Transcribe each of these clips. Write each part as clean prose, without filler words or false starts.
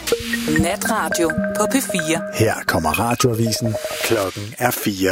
Natradio på P4. Her kommer radioavisen. Klokken er 4.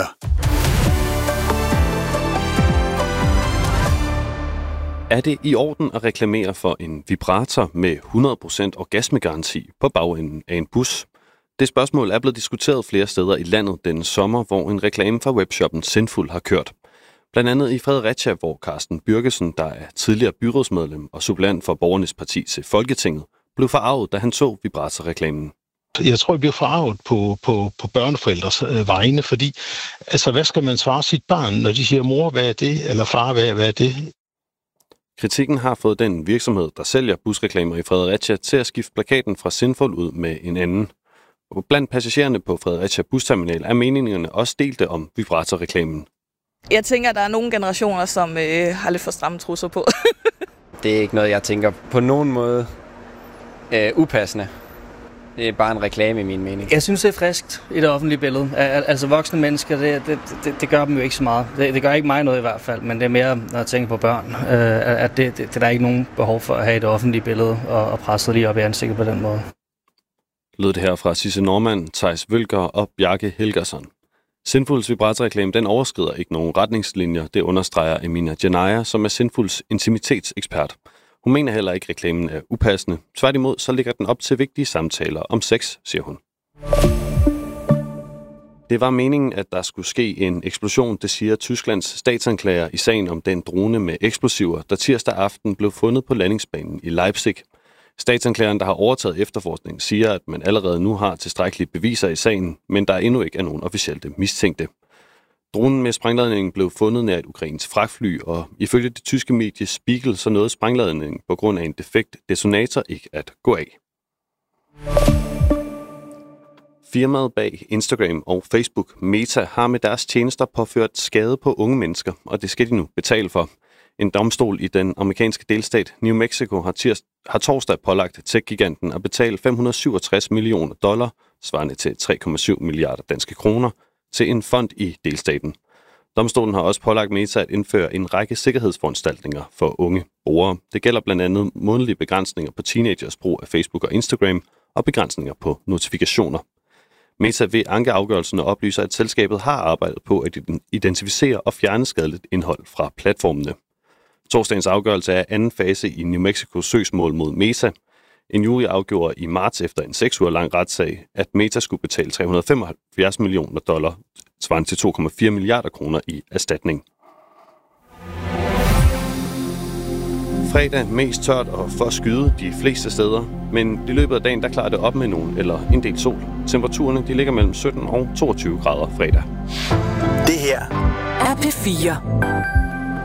Er det i orden at reklamere for en vibrator med 100% orgasmegaranti på bagenden af en bus? Det spørgsmål er blevet diskuteret flere steder i landet denne sommer, hvor en reklame fra webshoppen Sinful har kørt. Blandt andet i Fredericia, hvor Carsten Bürgesen, der er tidligere byrådsmedlem og suppleant for Borgernes Parti til Folketinget, blev forarvet, da han så vibratorreklamen. Jeg tror, jeg bliver forarvet på børneforældres vegne, fordi altså, hvad skal man svare sit barn, når de siger, mor, hvad er det? Eller far, hvad er det? Kritikken har fået den virksomhed, der sælger busreklamer i Fredericia, til at skifte plakaten fra Sinful ud med en anden. Og blandt passagererne på Fredericia Busterminal er meningerne også delte om vibratorreklamen. Jeg tænker, at der er nogle generationer, som har lidt for stramme trusser på. Det er ikke noget, jeg tænker på nogen måde upassende. Det er bare en reklame i min mening. Jeg synes, det er friskt i det offentlige billede. Altså voksne mennesker, det gør dem jo ikke så meget. Det gør ikke mig noget i hvert fald, men det er mere, når jeg tænker på børn, at det der er ikke nogen behov for at have i det offentlige billede og presse lige op i ansigtet på den måde. Lød det her fra Sisse Normann, Theis Vølker og Bjarke Helgersson. Sinfuls vibratorreklame, den overskrider ikke nogen retningslinjer, det understreger Emina Janaya, som er Sinfuls intimitetsekspert. Hun mener heller ikke, at reklamen er upassende. Tværtimod, så ligger den op til vigtige samtaler om sex, siger hun. Det var meningen, at der skulle ske en eksplosion, det siger Tysklands statsanklager i sagen om den drone med eksplosiver, der tirsdag aften blev fundet på landingsbanen i Leipzig. Statsanklageren, der har overtaget efterforskningen, siger, at man allerede nu har tilstrækkelige beviser i sagen, men der endnu ikke er nogen officielle mistænkte. Dronen med sprængladningen blev fundet nær et ukrainsk fragtfly, og ifølge det tyske medie Spiegel, så nåede sprængladningen på grund af en defekt detonator ikke at gå af. Firmaet bag Instagram og Facebook, Meta, har med deres tjenester påført skade på unge mennesker, og det skal de nu betale for. En domstol i den amerikanske delstat New Mexico har torsdag pålagt tech-giganten at betale $567 millioner, svarende til 3,7 milliarder danske kroner, til en fond i delstaten. Domstolen har også pålagt Meta at indføre en række sikkerhedsforanstaltninger for unge brugere. Det gælder blandt andet månedlige begrænsninger på teenagers brug af Facebook og Instagram og begrænsninger på notifikationer. Meta vil anke afgørelsen og oplyser, at selskabet har arbejdet på at identificere og fjerne skadeligt indhold fra platformene. Torsdagens afgørelse er anden fase i New Mexicos søgsmål mod Meta. En jury afgjorde i marts efter en 6 uger lang retssag, at Meta skulle betale $375 millioner, svarende til 2,4 milliarder kroner i erstatning. Fredag mest tørt og for skyde de fleste steder, men i løbet af dagen der klarer det op med nogen eller en del sol. Temperaturerne de ligger mellem 17 og 22 grader fredag. Det her er P4.